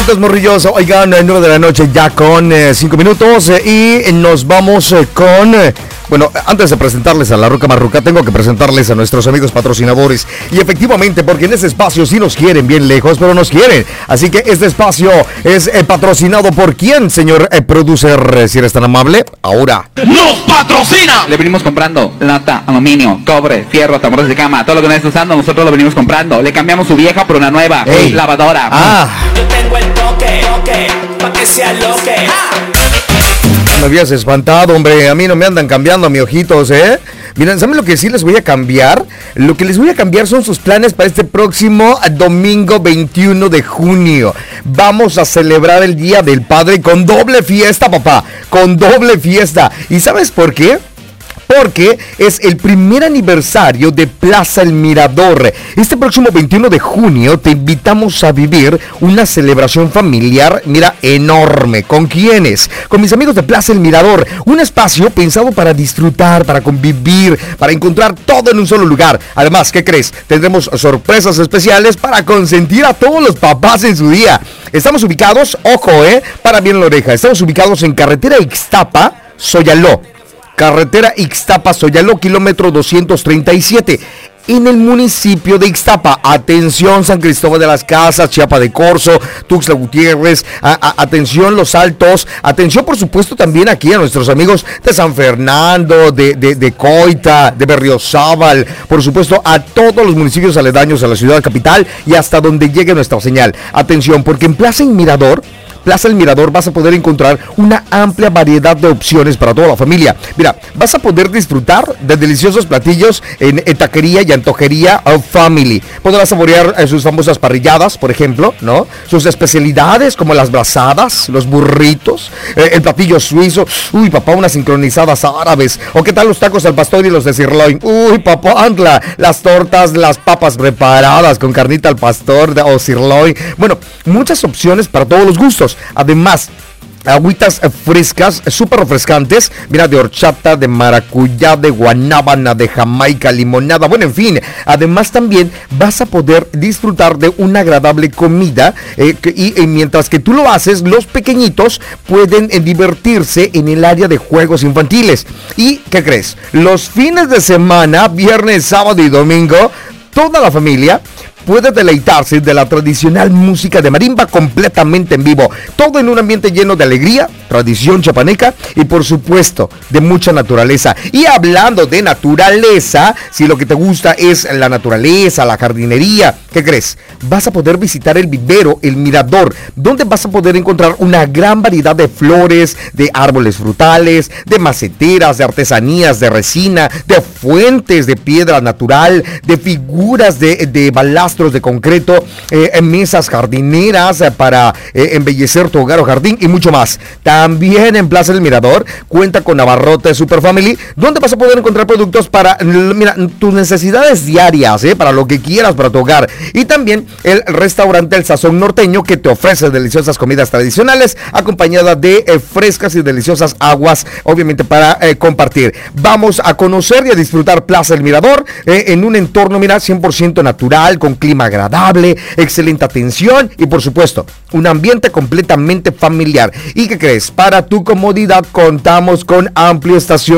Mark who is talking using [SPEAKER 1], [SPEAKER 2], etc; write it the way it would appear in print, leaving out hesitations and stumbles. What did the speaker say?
[SPEAKER 1] Morrillos, oigan, 9 de la noche ya con 5 minutos y nos vamos con... Bueno, antes de presentarles a La Ruca Marruca, tengo que presentarles a nuestros amigos patrocinadores. Y efectivamente, porque en este espacio sí nos quieren bien lejos, pero nos quieren. Así que este espacio es patrocinado por ¿quién, señor producer? Si eres tan amable, ahora.
[SPEAKER 2] ¡Nos patrocina!
[SPEAKER 3] Le venimos comprando lata, aluminio, cobre, fierro, tambores de cama. Todo lo que no está usando, nosotros lo venimos comprando. Le cambiamos su vieja por una nueva.
[SPEAKER 1] Ey.
[SPEAKER 3] Lavadora.
[SPEAKER 2] Yo tengo el toque, pa' que sea loque.
[SPEAKER 1] Me habías espantado, hombre. A mí no me andan cambiando, mi ojitos, ¿eh? Miren, ¿saben lo que sí les voy a cambiar? Lo que les voy a cambiar son sus planes para este próximo domingo 21 de junio. Vamos a celebrar el Día del Padre con doble fiesta, papá. Con doble fiesta. ¿Y sabes por qué? Porque es el primer aniversario de Plaza El Mirador. Este próximo 21 de junio te invitamos a vivir una celebración familiar, mira, enorme. ¿Con quiénes? Con mis amigos de Plaza El Mirador. Un espacio pensado para disfrutar, para convivir, para encontrar todo en un solo lugar. Además, ¿qué crees? Tendremos sorpresas especiales para consentir a todos los papás en su día. Estamos ubicados, ojo, para bien la oreja. Estamos ubicados en carretera Ixtapa, Soyaló. Carretera Ixtapa-Soyaló, kilómetro 237, en el municipio de Ixtapa. Atención, San Cristóbal de las Casas, Chiapa de Corzo, Tuxtla Gutiérrez, atención Los Altos, atención por supuesto también aquí a nuestros amigos de San Fernando, de Coita, de Berriozábal, por supuesto a todos los municipios aledaños a la ciudad capital y hasta donde llegue nuestra señal. Atención, porque en Plaza El Mirador vas a poder encontrar una amplia variedad de opciones para toda la familia. Mira, vas a poder disfrutar de deliciosos platillos en taquería y antojería Family. Podrás saborear sus famosas parrilladas, por ejemplo, ¿no? Sus especialidades como las brazadas, los burritos, el platillo suizo. Uy, papá, unas sincronizadas árabes. ¿O qué tal los tacos al pastor y los de sirloin? Uy, papá, las tortas, las papas preparadas con carnita al pastor o sirloin. Bueno, muchas opciones para todos los gustos. Además, agüitas frescas, súper refrescantes, mira, de horchata, de maracuyá, de guanábana, de jamaica, limonada, bueno, en fin. Además también vas a poder disfrutar de una agradable comida y mientras que tú lo haces, los pequeñitos pueden divertirse en el área de juegos infantiles. ¿Y qué crees? Los fines de semana, viernes, sábado y domingo, toda la familia puede deleitarse de la tradicional música de marimba completamente en vivo. Todo en un ambiente lleno de alegría, tradición chapaneca y por supuesto de mucha naturaleza. Y hablando de naturaleza, si lo que te gusta es la naturaleza, la jardinería, ¿qué crees? Vas a poder visitar el vivero, el mirador, donde vas a poder encontrar una gran variedad de flores, de árboles frutales, de maceteras, de artesanías, de resina, de fuentes de piedra natural, de figuras de balastros de concreto, mesas jardineras para embellecer tu hogar o jardín y mucho más. También en Plaza El Mirador cuenta con Abarrotes Super Family, donde vas a poder encontrar productos para, mira, tus necesidades diarias, para lo que quieras para tu hogar. Y también el restaurante El Sazón Norteño, que te ofrece deliciosas comidas tradicionales acompañada de frescas y deliciosas aguas, obviamente para compartir. Vamos a conocer y a disfrutar Plaza El Mirador en un entorno, mira, 100% natural, con clima agradable, excelente atención y por supuesto un ambiente completamente familiar. ¿Y qué crees? Para tu comodidad contamos con amplio estacionamiento